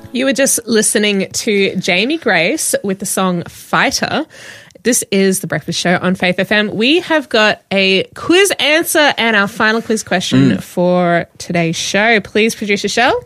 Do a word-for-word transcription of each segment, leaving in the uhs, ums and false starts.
You were just listening to Jamie Grace with the song Fighter. This is The Breakfast Show on Faith F M. We have got a quiz answer and our final quiz question mm. for today's show. Please, Producer Shell.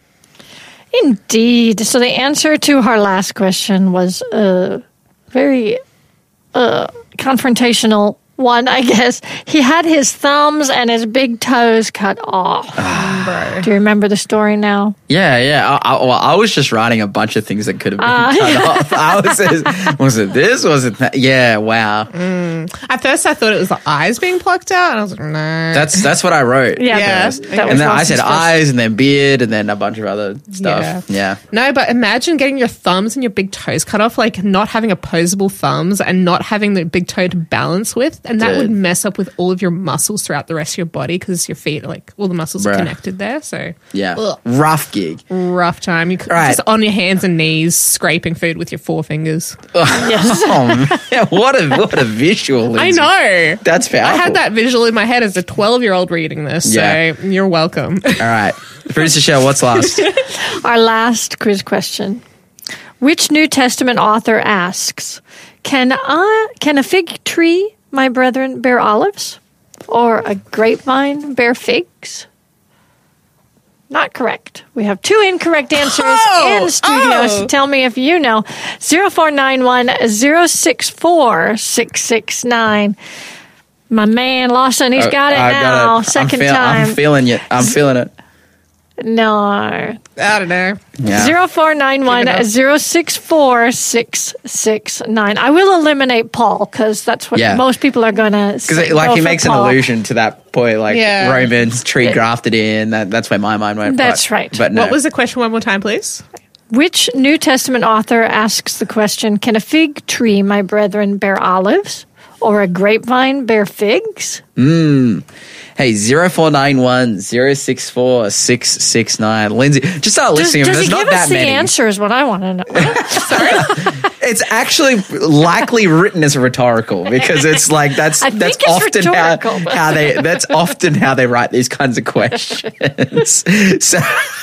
Indeed. So the answer to our last question was a very uh, confrontational one, I guess. He had his thumbs and his big toes cut off. Bro. Do you remember the story now? Yeah, yeah. I, I, well, I was just writing a bunch of things that could have been uh, cut yeah. off. I was, just, was it this? Was it that? Yeah, wow. Mm. At first, I thought it was the eyes being plucked out, and I was like, no. That's that's what I wrote. Yeah, yeah. That and then I said eyes, and then beard, and then a bunch of other stuff. Yeah. yeah. No, but imagine getting your thumbs and your big toes cut off, like not having opposable thumbs and not having the big toe to balance with, and that Dude. would mess up with all of your muscles throughout the rest of your body because your feet, like all the muscles Bruh. are connected there. So Yeah. ugh. Rough gig. Rough time. You could Right. just on your hands and knees scraping food with your forefingers. Yes. Oh, man. What a, what a visual. Lindsay. I know. That's powerful. I had that visual in my head as a twelve-year-old reading this, Yeah. so you're welcome. All right. Producer Shell, what's last? Our last quiz question. Which New Testament author asks, Can I, can a fig tree, my brethren, bear olives? Or a grapevine bear figs? Not correct. We have two incorrect answers Oh, in studio. oh. So tell me if you know. zero four nine one, zero six four, six six nine. My man Lawson, he's got it I now. it. Second I'm feel, time. I'm feeling it. I'm feeling it. No. I don't know. Yeah. Zero four nine one zero six four six six nine. I will eliminate Paul because that's what Yeah. most people are going to say. Because like Go he for makes Paul. an allusion to that point, like Yeah. Romans tree grafted in. That, that's where my mind went. That's but, right. But no. What was the question one more time, please? Which New Testament author asks the question, Can a fig tree, my brethren, bear olives? Or a grapevine bear figs? Mm. Hey, zero four nine one zero six four six six nine. Lindsay, just start Does, listing them. does There's he not give that us the many. answer is what I want to know. It's actually likely written as rhetorical because it's like that's I that's think it's often how, rhetorical, but- how they that's often how they write these kinds of questions. So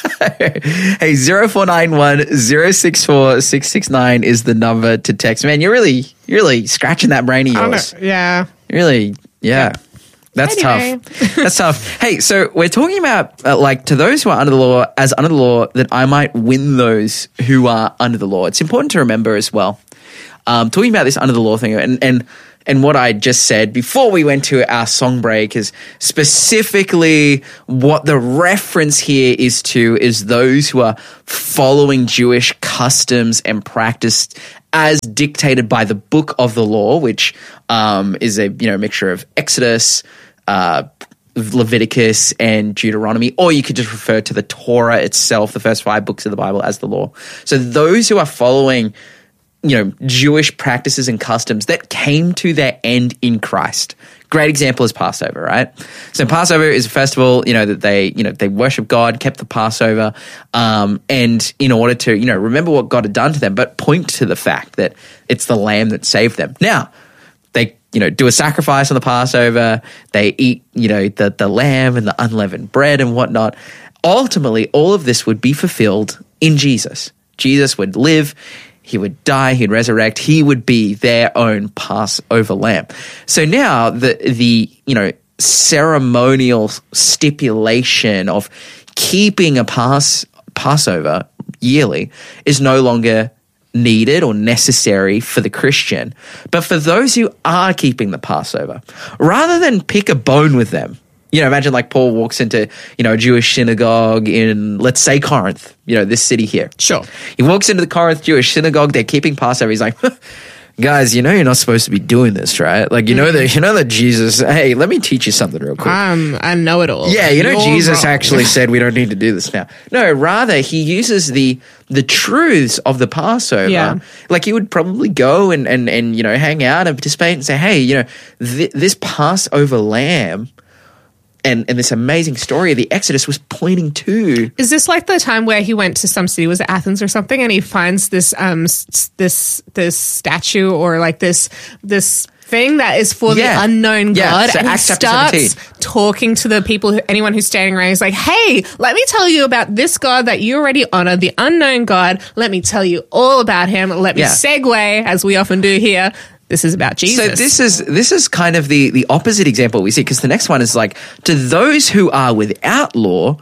hey, zero four nine one zero six four six six nine is the number to text. Man, you're really you're really scratching that brain of I don't yours. know. Yeah. Really, yeah. That's Anyway. tough. That's tough. Hey, so we're talking about uh, like to those who are under the law, as under the law, that I might win those who are under the law. It's important to remember as well. Um, talking about this under the law thing, and and and what I just said before we went to our song break is specifically what the reference here is to is those who are following Jewish customs and practice as dictated by the book of the law, which um, is a you know mixture of Exodus, uh, Leviticus, and Deuteronomy, or you could just refer to the Torah itself, the first five books of the Bible, as the law. So those who are following you know, Jewish practices and customs that came to their end in Christ. Great example is Passover, right? So Passover is a festival, you know, that they, you know, they worship God, kept the Passover, um, and in order to, you know, remember what God had done to them, but point to the fact that it's the lamb that saved them. Now, they, you know, do a sacrifice on the Passover, they eat, you know, the, the lamb and the unleavened bread and whatnot. Ultimately, all of this would be fulfilled in Jesus. Jesus would live, he would die, he'd resurrect, he would be their own Passover lamb. So now the, the you know, ceremonial stipulation of keeping a Pas, Passover yearly is no longer needed or necessary for the Christian. But for those who are keeping the Passover, rather than pick a bone with them, you know, imagine like Paul walks into, you know, a Jewish synagogue in, let's say, Corinth, you know, this city here. Sure. He walks into the Corinth Jewish synagogue. They're keeping Passover. He's like, guys, you know you're not supposed to be doing this, right? Like, you know that you know that Jesus, hey, let me teach you something real quick. Um, I know it all. Yeah, you know You're Jesus wrong. actually said we don't need to do this now. No, rather he uses the the truths of the Passover. Yeah. Like he would probably go and, and, and you know, hang out and participate and say, hey, you know, th- this Passover lamb and, and this amazing story of the Exodus was pointing to. Is this like the time where he went to some city, was it Athens or something, and he finds this um s- this this statue or like this this thing that is for Yeah. the unknown Yeah, God, so and he Acts chapter starts seventeen. talking to the people, who, anyone who's standing around. He's like, "Hey, let me tell you about this God that you already honor, the unknown God. Let me tell you all about him. Let me Yeah. segue, as we often do here. This is about Jesus." So this is this is kind of the the opposite example we see, because the next one is like, to those who are without law,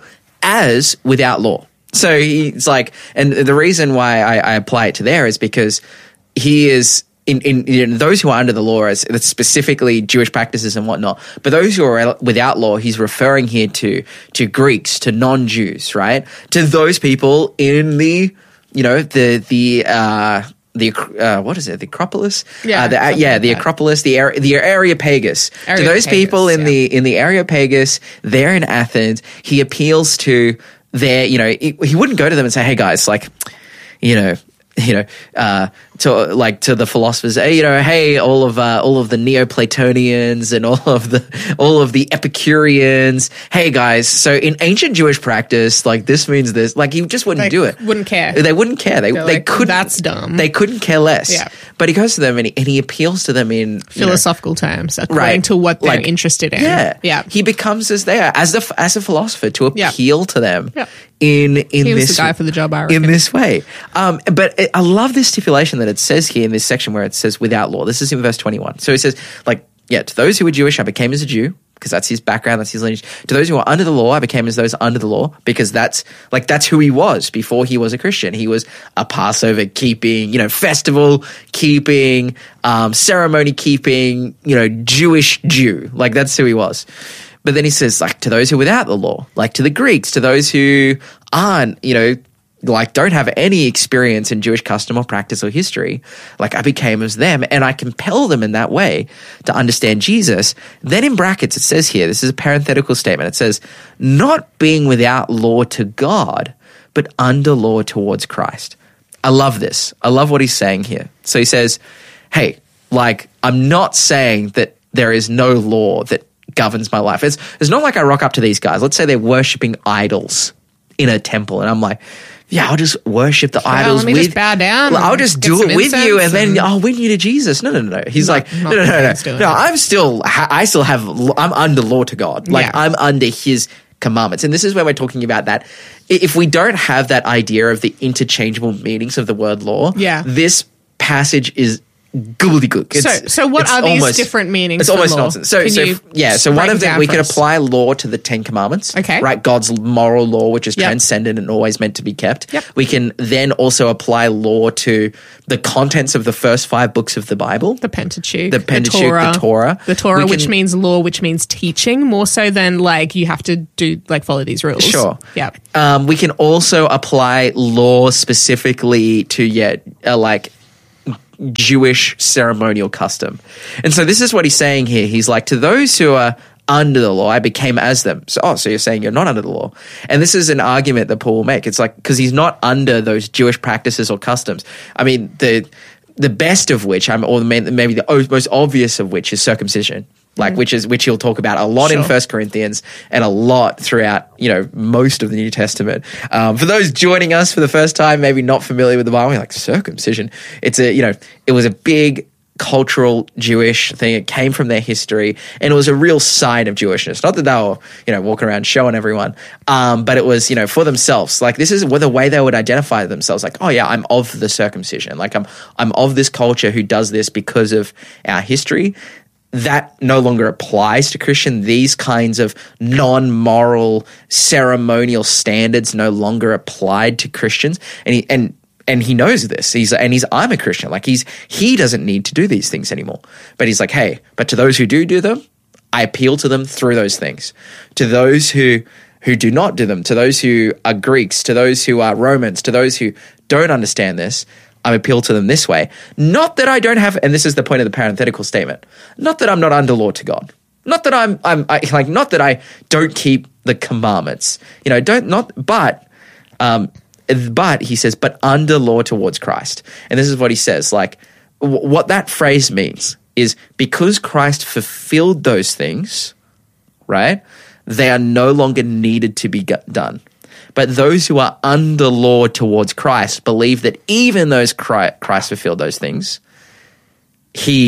as without law. So he's like, and the reason why I, I apply it to there is because he is in, in, in those who are under the law, as that's specifically Jewish practices and whatnot. But those who are without law, he's referring here to to Greeks, to non-Jews, right? To those people in the, you know, the the uh, the uh, what is it? The Acropolis, Yeah, uh, the, uh, something yeah, like the that. Acropolis, the area, the Areopagus. to those Areopagus, people in yeah. the in the Areopagus, there in Athens, he appeals to their, you know, he, he wouldn't go to them and say, "Hey guys, like, you know." You know, uh, to like to the philosophers, hey, you know, hey, all of uh, all of the Neoplatonians and all of the all of the Epicureans. Hey guys, so in ancient Jewish practice, like this means this. Like he just wouldn't They do it. wouldn't care. They wouldn't care. They They're they like, couldn't. "That's dumb." They couldn't care less. Yeah. But he goes to them and he, and he appeals to them in you know, Philosophical terms, according Right. to what they're Like, interested in. Yeah, yeah. He becomes as they are as a as a philosopher to Yeah. appeal to them Yeah. in in He was this the guy for the job, I in reckon. this way. Um, but it, I love this stipulation that it says here in this section where it says without law. This is in verse twenty-one. So it says like, yeah, to those who were Jewish, I became as a Jew, because that's his background, that's his lineage. To those who are under the law, I became as those under the law, because that's like that's who he was before he was a Christian. He was a Passover keeping, you know, festival keeping, um, ceremony keeping, you know, Jewish Jew. Like that's who he was. But then he says, like, to those who are without the law, like to the Greeks, to those who aren't, you know, like don't have any experience in Jewish custom or practice or history, like I became as them, and I compel them in that way to understand Jesus. Then in brackets, it says here, this is a parenthetical statement. It says, not being without law to God, but under law towards Christ. I love this. I love what he's saying here. So he says, hey, like I'm not saying that there is no law that governs my life. It's, it's not like I rock up to these guys. Let's say they're worshiping idols in a temple, and I'm like, yeah, I'll just worship the idols let me with. just bow down I'll and just get do some it with you, and incense then and- I'll win you to Jesus. No, no, no, no. He's Not- like, not no, no, what no, no. he's doing. No, I'm still, I still have, I'm under law to God. Like Yeah. I'm under His commandments, and this is where we're talking about that. If we don't have that idea of the interchangeable meanings of the word law, Yeah. this passage is gobbledygook. It's, So- so what it's are these almost- different meanings It's for almost law? nonsense. So, Can so you yeah. So break one it of them down we for could us? apply law to the Ten Commandments. Okay. Right, God's moral law, which is Yep. transcendent and always meant to be kept. Yep. We can then also apply law to the contents of the first five books of the Bible. The Pentateuch, The Pentateuch, the Torah. the Torah, We which can- means law, which means teaching, more so than like you have to do like follow these rules. Sure. Yeah. Um, we can also apply law specifically to yeah, uh, like Jewish ceremonial custom. And so this is what he's saying here. He's like, to those who are under the law, I became as them. So, oh, so you're saying you're not under the law. And this is an argument that Paul will make. It's like, because he's not under those Jewish practices or customs. I mean, the the best of which, I'm, or maybe the o- most obvious of which is circumcision. Like, which is which he'll talk about a lot in Sure. First Corinthians and a lot throughout, you know, most of the New Testament. Um, for those joining us for the first time, maybe not familiar with the Bible, you're like, circumcision. It's a, you know, it was a big cultural Jewish thing. It came from their history, and it was a real sign of Jewishness. Not that they were, you know, walking around showing everyone, um, but it was, you know, for themselves. Like, this is the way they would identify themselves. Like, oh yeah, I'm of the circumcision. Like, I'm I'm of this culture who does this because of our history. That no longer applies to Christian. These kinds of non-moral ceremonial standards no longer applied to Christians, and he and and he knows this. He's and he's I'm a Christian. Like he's he doesn't need to do these things anymore. But he's like, hey, but to those who do do them, I appeal to them through those things. To those who who do not do them, to those who are Greeks, to those who are Romans, to those who don't understand this, I appeal to them this way. Not that I don't have, and this is the point of the parenthetical statement, not that I'm not under law to God. Not that I'm, I'm I, like, not that I don't keep the commandments. You know, don't, not, but, um, but he says, but under law towards Christ. And this is what he says, like, w- what that phrase means is because Christ fulfilled those things, right, they are no longer needed to be gu- done. But those who are under law towards Christ believe that even though Christ fulfilled those things, he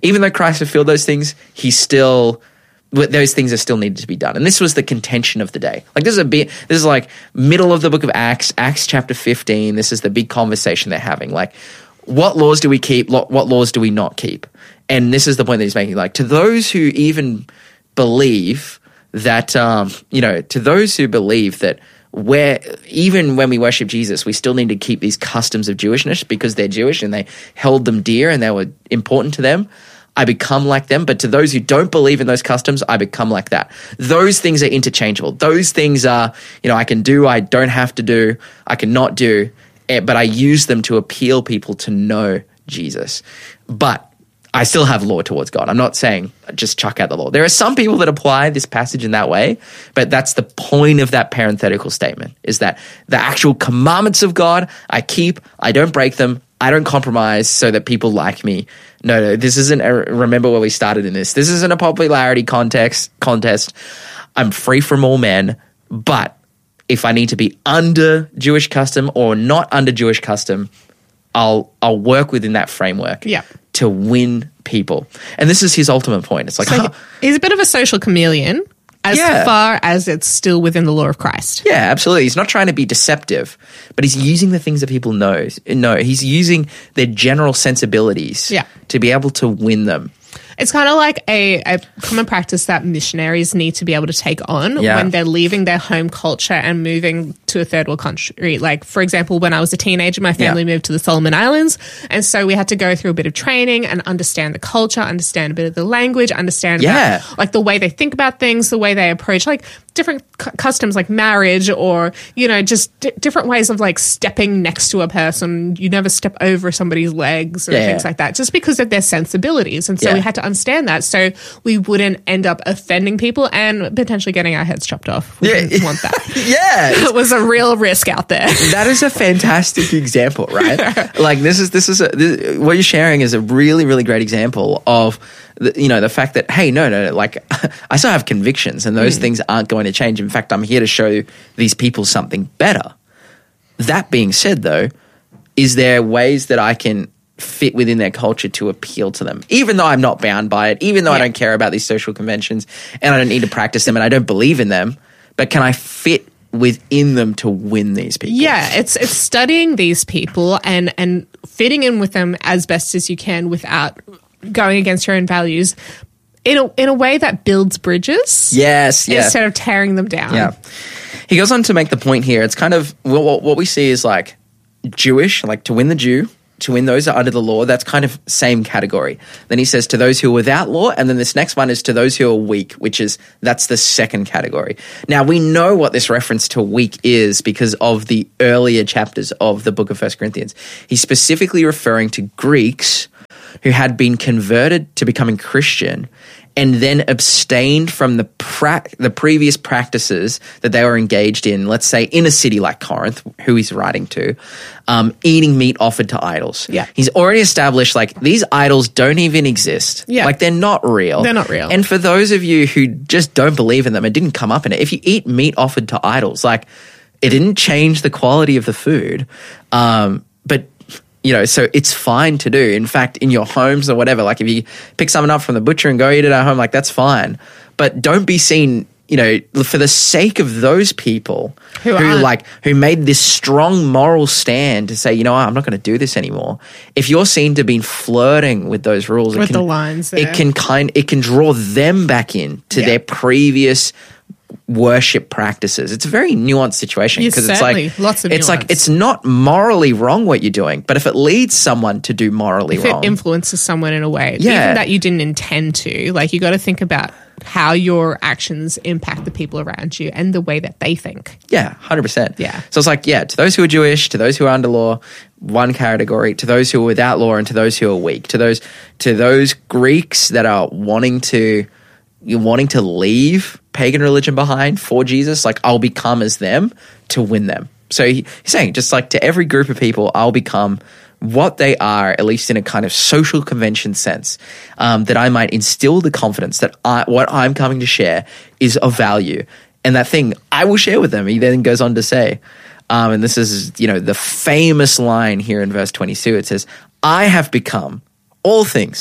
even though Christ fulfilled those things, he still, those things are still needed to be done. And this was the contention of the day. Like this is a bit, this is like middle of the book of Acts, Acts chapter fifteen. This is the big conversation they're having. Like, what laws do we keep? What laws do we not keep? And this is the point that he's making. Like, to those who even believe that, um, you know, to those who believe that where even when we worship Jesus, we still need to keep these customs of Jewishness because they're Jewish and they held them dear and they were important to them. I become like them. But to those who don't believe in those customs, I become like that. Those things are interchangeable. Those things are, you know, I can do, I don't have to do, I can not do, but I use them to appeal people to know Jesus. But I still have law towards God. I'm not saying just chuck out the law. There are some people that apply this passage in that way, but that's the point of that parenthetical statement, is that the actual commandments of God I keep, I don't break them, I don't compromise so that people like me. No, no, this isn't a, remember where we started in this. This isn't a popularity context contest. I'm free from all men, but if I need to be under Jewish custom or not under Jewish custom, I'll I'll work within that framework. Yeah. To win people. And this is his ultimate point. It's like, so huh, he's a bit of a social chameleon as Yeah. far as it's still within the law of Christ. yeah, absolutely. He's not trying to be deceptive, but he's using the things that people know. No, he's using their general sensibilities Yeah. to be able to win them. It's kind of like a, a common practice that missionaries need to be able to take on Yeah. when they're leaving their home culture and moving to a third world country. Like, for example, when I was a teenager, my family Yeah. moved to the Solomon Islands. And so we had to go through a bit of training and understand the culture, understand a bit of the language, understand Yeah. about, like the way they think about things, the way they approach like different cu- customs like marriage or, you know, just d- different ways of like stepping next to a person. You never step over somebody's legs or Yeah. things like that, just because of their sensibilities. And so Yeah. we had to understand that so we wouldn't end up offending people and potentially getting our heads chopped off. We Yeah. didn't want that. Yeah. It was a real risk out there. That is a fantastic example, right? Like this is this is a, this, what you're sharing is a really really great example of the, you know the fact that hey no no, no like I still have convictions and those mm. things aren't going to change. In fact, I'm here to show these people something better. That being said, though, is there ways that I can fit within their culture to appeal to them, even though I'm not bound by it, even though yeah. I don't care about these social conventions and I don't need to practice them and I don't believe in them, but can I fit within them to win these people? Yeah, it's it's studying these people and and fitting in with them as best as you can without going against your own values in a in a way that builds bridges. Yes, yeah. Instead of tearing them down. Yeah. He goes on to make the point here. It's kind of what, what we see is like Jewish, like to win the Jew, to win those that are under the law. That's kind of same category. Then he says to those who are without law, and then this next one is to those who are weak, which is that's the second category. Now we know what this reference to weak is because of the earlier chapters of the book of First Corinthians. He's specifically referring to Greeks who had been converted to becoming Christian and then abstained from the pra- the previous practices that they were engaged in, let's say in a city like Corinth, who he's writing to, um, eating meat offered to idols. Yeah. He's already established, like, these idols don't even exist. Yeah. Like, they're not real. They're not real. And for those of you who just don't believe in them and didn't come up in it, if you eat meat offered to idols, like, it didn't change the quality of the food, um, but you know, so it's fine to do. In fact, in your homes or whatever, like if you pick something up from the butcher and go eat it at home, like that's fine. But don't be seen, you know, for the sake of those people who, who aren't. like, who made this strong moral stand to say, you know what, I'm not going to do this anymore. If you're seen to be flirting with those rules, With it can, the lines there. it can kind, it can draw them back in to Yeah. their previous worship practices. It's a very nuanced situation Yes, because it's certainly. like Lots of it's nuance. like it's not morally wrong what you're doing, but if it leads someone to do morally If wrong, it influences someone in a way, Yeah. even that you didn't intend to, like you got to think about how your actions impact the people around you and the way that they think. yeah, one hundred percent. Yeah. So it's like, yeah, to those who are Jewish, to those who are under law, one category, to those who are without law, and to those who are weak, to those to those Greeks that are wanting to you're wanting to leave pagan religion behind for Jesus, like I'll become as them to win them. So he, he's saying just like to every group of people, I'll become what they are, at least in a kind of social convention sense, um, that I might instill the confidence that I, what I'm coming to share is of value. And that thing I will share with them. He then goes on to say, um, and this is, you know, the famous line here in verse twenty-two. It says, I have become all things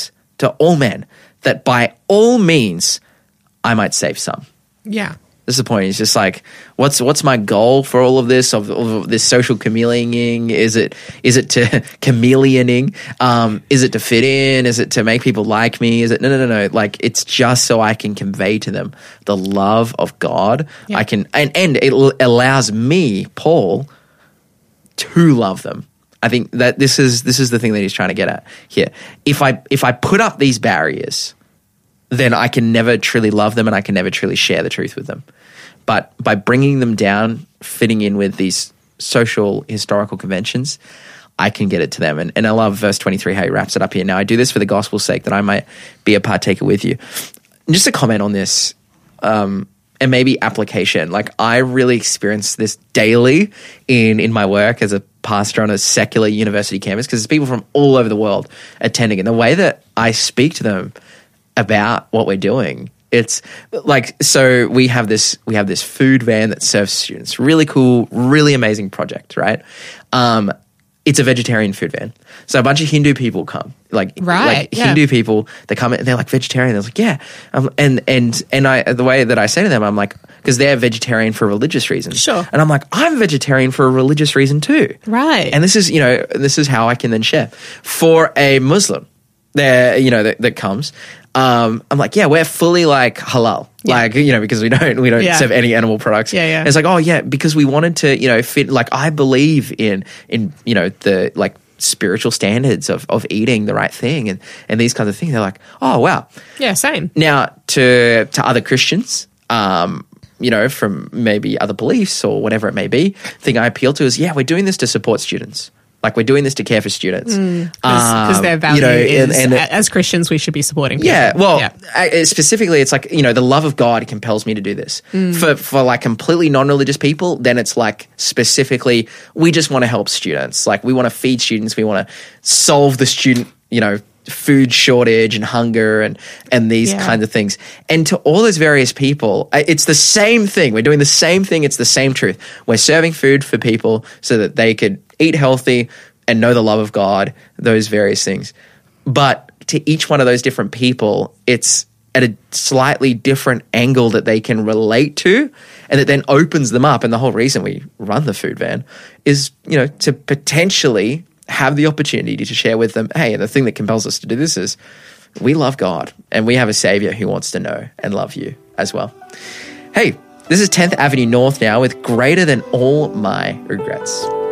to all men, that by all means I might save some. Yeah. This is the point. It's just like, what's what's my goal for all of this, of, of this social chameleoning? Is it is it to chameleoning? Um, is it to fit in? Is it to make people like me? Is it no, no, no, no? Like, it's just so I can convey to them the love of God. Yeah. I can, and, and it l- allows me, Paul, to love them. I think that this is this is the thing that he's trying to get at here. If I if I put up these barriers, then I can never truly love them and I can never truly share the truth with them. But by bringing them down, fitting in with these social historical conventions, I can get it to them. And, and I love verse twenty-three, how he wraps it up here. Now, I do this for the gospel's sake, that I might be a partaker with you. And just a comment on this, um, and maybe application. Like, I really experience this daily in, in my work as a pastor on a secular university campus, because there's people from all over the world attending. And the way that I speak to them about what we're doing, it's like, so we have this we have this food van that serves students. Really cool, really amazing project, right? Um, it's a vegetarian food van. So a bunch of Hindu people come, like, Right, like yeah. Hindu people, they come and they're like vegetarian. They're like, yeah. Um, and, and, and I, the way that I say to them, I'm like, because they're vegetarian for religious reasons. Sure. And I'm like, I'm vegetarian for a religious reason too. Right. And this is, you know, this is how I can then share. For a Muslim, there, you know, that, that comes, um, I'm like, yeah, we're fully like halal, Yeah. like, you know, because we don't, we don't Yeah. serve any animal products. Yeah, yeah. And it's like, oh yeah, because we wanted to, you know, fit, like, I believe in, in, you know, the, like, spiritual standards of, of eating the right thing and, and these kinds of things. They're like, oh wow. Yeah, same. Now to, to other Christians, um, you know, from maybe other beliefs or whatever it may be, the thing I appeal to is, yeah, we're doing this to support students. Like, we're doing this to care for students. Because Um, their value you know, is, and- and- a- as Christians, we should be supporting people. yeah, well, Yeah. I, specifically, it's like, you know, the love of God compels me to do this. Mm. For for like completely non-religious people, then it's like specifically, we just want to help students. Like, we want to feed students. We want to solve the student, you know, food shortage and hunger and and these Yeah. kinds of things. And to all those various people, I- it's the same thing. We're doing the same thing. It's the same truth. We're serving food for people so that they could eat healthy and know the love of God, those various things. But to each one of those different people, it's at a slightly different angle that they can relate to, and that then opens them up. And the whole reason we run the food van is, you know, to potentially have the opportunity to share with them, hey, and the thing that compels us to do this is we love God and we have a Savior who wants to know and love you as well. Hey, this is tenth Avenue North now with Greater Than All My Regrets.